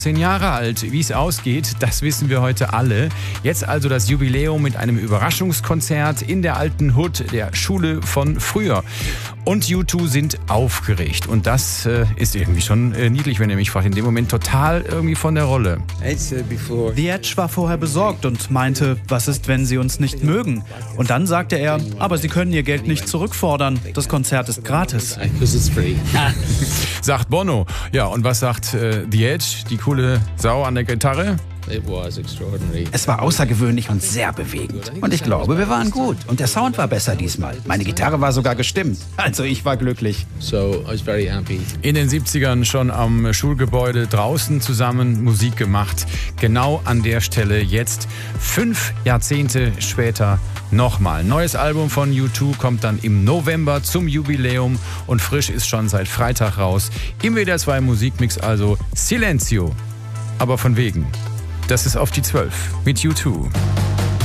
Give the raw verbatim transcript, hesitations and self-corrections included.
Zehn Jahre alt. Wie es ausgeht, das wissen wir heute alle. Jetzt also das Jubiläum mit einem Überraschungskonzert in der alten Hood der Schule von früher. Und U zwei sind aufgeregt. Und das äh, ist irgendwie schon äh, niedlich, wenn ihr mich fragt. In dem Moment total irgendwie von der Rolle. The Edge war vorher besorgt und meinte, was ist, wenn sie uns nicht mögen? Und dann sagte er, aber sie können ihr Geld nicht zurückfordern. Das Konzert ist gratis. Sagt Bono. Ja, und was sagt äh, The Edge, die coole Sau an der Gitarre? Es war außergewöhnlich und sehr bewegend. Und ich glaube, wir waren gut. Und der Sound war besser diesmal. Meine Gitarre war sogar gestimmt. Also ich war glücklich. In den siebzigern schon am Schulgebäude draußen zusammen Musik gemacht. Genau an der Stelle jetzt, fünf Jahrzehnte später, nochmal. Neues Album von U zwei kommt dann im November zum Jubiläum und frisch ist schon seit Freitag raus. Im W D R zwei Musikmix also Silencio. Aber von wegen. Das ist auf die zwölf mit U zwei.